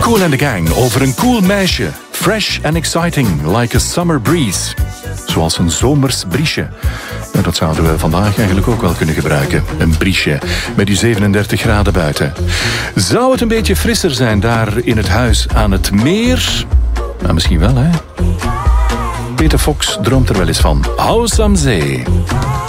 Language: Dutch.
Kool and the Gang over een cool meisje. Fresh and exciting, like a summer breeze. Zoals een zomers briesje. Ja, dat zouden we vandaag eigenlijk ook wel kunnen gebruiken. Een briesje met die 37 graden buiten. Zou het een beetje frisser zijn daar in het huis aan het meer? Nou, misschien wel, hè? Peter Fox droomt er wel eens van. Huis aan zee.